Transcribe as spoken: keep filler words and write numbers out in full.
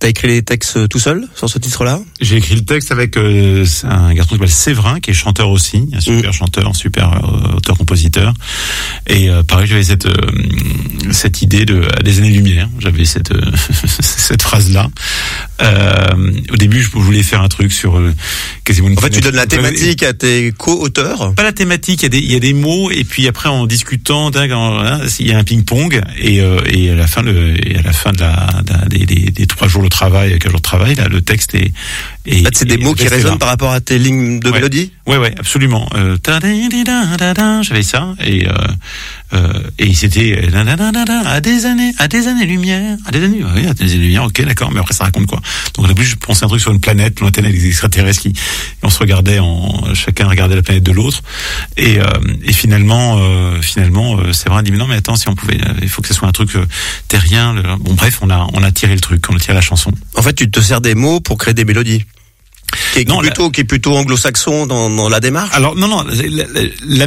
T'as écrit les textes tout seul sur ce titre-là? J'ai écrit le texte avec euh, un garçon qui s'appelle Séverin, qui est chanteur aussi, un super mmh. chanteur, un super euh, auteur-compositeur. Et euh, pareil, j'avais cette euh, cette idée de à des années-lumière. J'avais cette euh, cette phrase-là. Euh, au début, je voulais faire un truc sur euh, quasiment une En fait, tu donnes la thématique à tes co-auteurs? Pas la thématique, il y a des il y a des mots, et puis après en discutant, il y a un ping-pong, et euh, et à la fin le et à la fin de la, de la des, des des trois jours de travail, quatre jours de travail, là le texte est et en fait, c'est des mots qui résonnent par rapport à tes lignes de ouais. mélodie. Ouais ouais, absolument. Euh, j'avais ça, et euh, euh, et c'était à des années à des années lumière, à des années oui, à des années lumière. OK, d'accord, mais après ça raconte quoi? Donc au début, je pensais un truc sur une planète lointaine avec des extraterrestres qui, et on se regardait en chacun regardait la planète de l'autre, et euh, et finalement euh, finalement euh, Séverin dit mais non mais attends, si on pouvait, il faut que ce soit un truc euh, terrien. Le, bon bref, on a on a tiré le truc, on a tiré la chanson. En fait, tu te sers des mots pour créer des mélodies. Qui est, non, qui est plutôt, la... qui est plutôt anglo-saxon dans, dans la démarche. Alors non non, la, la, la